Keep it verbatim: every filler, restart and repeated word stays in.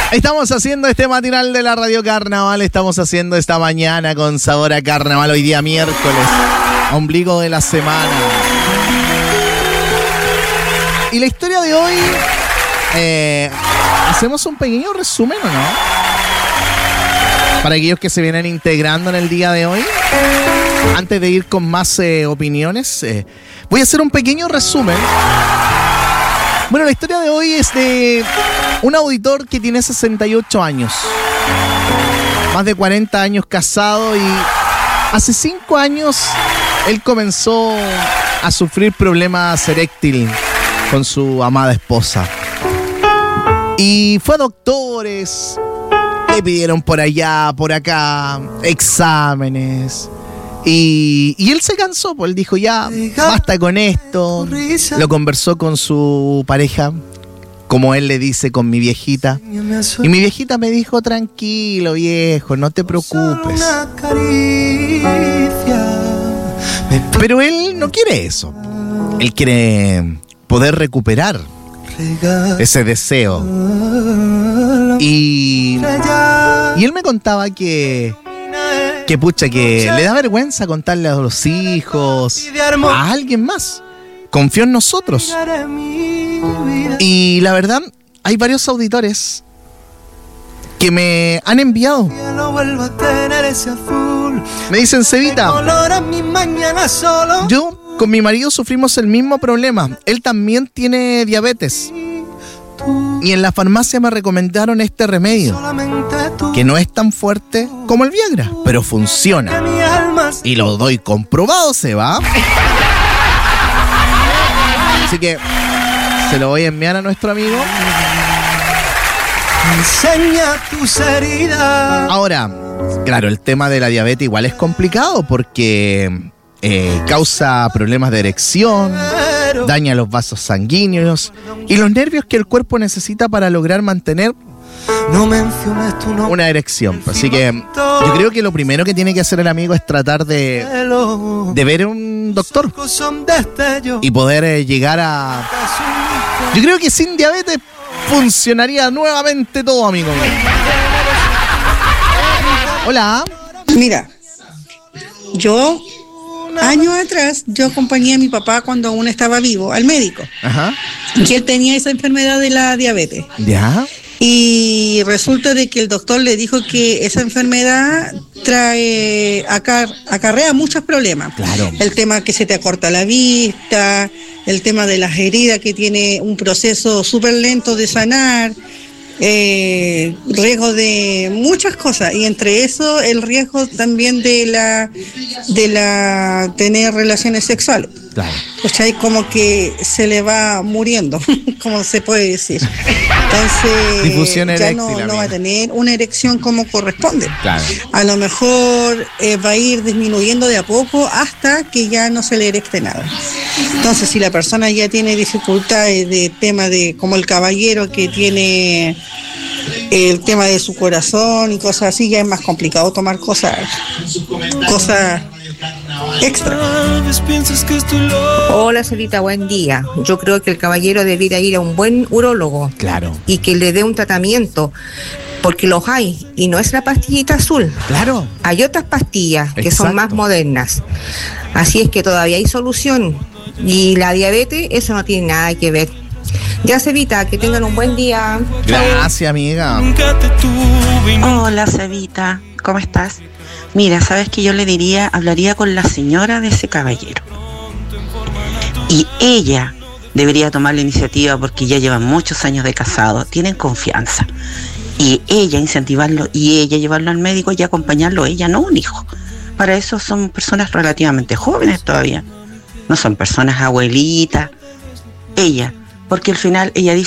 Estamos haciendo este matinal de la Radio Carnaval, estamos haciendo esta mañana con sabor a carnaval, hoy día miércoles, ombligo de la semana. Y la historia de hoy, eh, hacemos un pequeño resumen, ¿o no? Para aquellos que se vienen integrando en el día de hoy. Antes de ir con más eh, opiniones, eh, voy a hacer un pequeño resumen. Bueno, la historia de hoy es de un auditor que tiene sesenta y ocho años. Más de cuarenta años casado y hace cinco años él comenzó a sufrir problemas eréctiles con su amada esposa. Y fue a doctores, le pidieron por allá, por acá, exámenes. Y, y él se cansó, pues él dijo, ya, basta con esto. Lo conversó con su pareja, como él le dice, con mi viejita. Y mi viejita me dijo, tranquilo, viejo, no te preocupes. Pero él no quiere eso. Él quiere poder recuperar ese deseo. Y, y él me contaba que... Que pucha, que le da vergüenza contarle a los hijos, a alguien más. Confió en nosotros. Y la verdad, hay varios auditores que me han enviado. Me dicen, Cevita, yo con mi marido sufrimos el mismo problema. Él también tiene diabetes. Y en la farmacia me recomendaron este remedio, que no es tan fuerte como el Viagra, pero funciona. Y lo doy comprobado, se va. Así que se lo voy a enviar a nuestro amigo. Enseña tus heridas. Ahora, claro, el tema de la diabetes igual es complicado porque eh, causa problemas de erección, daña los vasos sanguíneos y los nervios que el cuerpo necesita para lograr mantener una erección. Así que yo creo que lo primero que tiene que hacer el amigo es tratar de, de ver a un doctor y poder eh, llegar a... Yo creo que sin diabetes funcionaría nuevamente todo, amigo. Hola. Mira, yo... años atrás, yo acompañé a mi papá cuando aún estaba vivo, al médico. Ajá. Y él tenía esa enfermedad de la diabetes. Ya. Y resulta de que el doctor le dijo que esa enfermedad trae, acar, acarrea muchos problemas. Claro. El tema que se te acorta la vista, el tema de las heridas que tiene un proceso súper lento de sanar. Eh, riesgo de muchas cosas y entre eso el riesgo también de la de la tener relaciones sexuales. Claro. O sea, como que se le va muriendo, como se puede decir. Entonces Difusión ya eréctil, no, no va a amiga. tener una erección como corresponde. Claro. A lo mejor eh, va a ir disminuyendo de a poco hasta que ya no se le erecte nada. Entonces, si la persona ya tiene dificultades de tema de, como el caballero que tiene el tema de su corazón y cosas así, ya es más complicado tomar cosas, cosas extra. Hola, Celita, buen día. Yo creo que el caballero debería ir a un buen urólogo. Claro. Y que le dé un tratamiento, porque los hay, y no es la pastillita azul. Claro. Hay otras pastillas que Exacto. son más modernas. Así es que todavía hay solución. Y la diabetes, eso no tiene nada que ver. Ya, Cevita, que tengan un buen día. Gracias, amiga. Hola, Cevita, ¿cómo estás? Mira, sabes que yo le diría, hablaría con la señora de ese caballero. Y ella debería tomar la iniciativa porque ya llevan muchos años de casado, tienen confianza. Y ella incentivarlo y ella llevarlo al médico y acompañarlo, ella, no un hijo. Para eso son personas relativamente jóvenes todavía. No son personas abuelitas. Ella, porque al final ella dice